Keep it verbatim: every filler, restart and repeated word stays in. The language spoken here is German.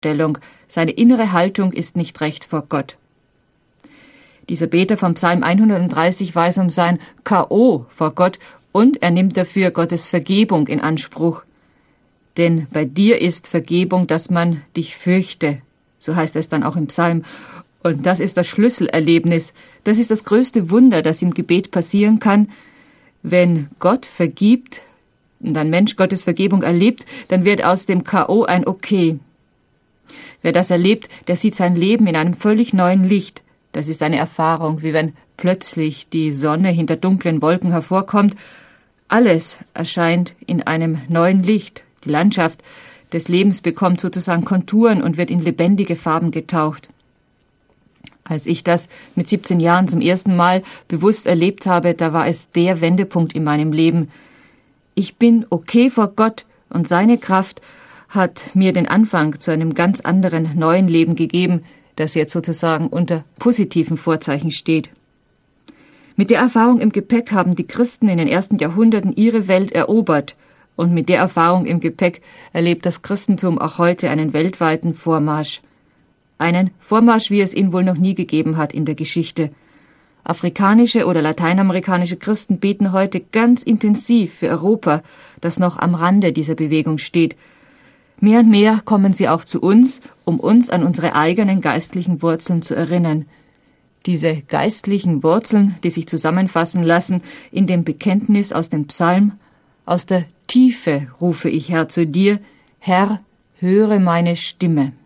Einstellung, seine innere Haltung ist nicht recht vor Gott. Dieser Beter vom Psalm hundertdreißig weiß um sein K O vor Gott und er nimmt dafür Gottes Vergebung in Anspruch. Denn bei dir ist Vergebung, dass man dich fürchte, so heißt es dann auch im Psalm. Und das ist das Schlüsselerlebnis, das ist das größte Wunder, das im Gebet passieren kann. Wenn Gott vergibt und ein Mensch Gottes Vergebung erlebt, dann wird aus dem K O ein Okay. Wer das erlebt, der sieht sein Leben in einem völlig neuen Licht. Das ist eine Erfahrung, wie wenn plötzlich die Sonne hinter dunklen Wolken hervorkommt. Alles erscheint in einem neuen Licht. Die Landschaft des Lebens bekommt sozusagen Konturen und wird in lebendige Farben getaucht. Als ich das mit siebzehn Jahren zum ersten Mal bewusst erlebt habe, da war es der Wendepunkt in meinem Leben. Ich bin okay vor Gott und seine Kraft hat mir den Anfang zu einem ganz anderen neuen Leben gegeben, das jetzt sozusagen unter positiven Vorzeichen steht. Mit der Erfahrung im Gepäck haben die Christen in den ersten Jahrhunderten ihre Welt erobert und mit der Erfahrung im Gepäck erlebt das Christentum auch heute einen weltweiten Vormarsch. Einen Vormarsch, wie es ihn wohl noch nie gegeben hat in der Geschichte. Afrikanische oder lateinamerikanische Christen beten heute ganz intensiv für Europa, das noch am Rande dieser Bewegung steht. Mehr und mehr kommen sie auch zu uns, um uns an unsere eigenen geistlichen Wurzeln zu erinnern. Diese geistlichen Wurzeln, die sich zusammenfassen lassen in dem Bekenntnis aus dem Psalm: Aus der Tiefe rufe ich, Herr, zu dir, Herr, höre meine Stimme.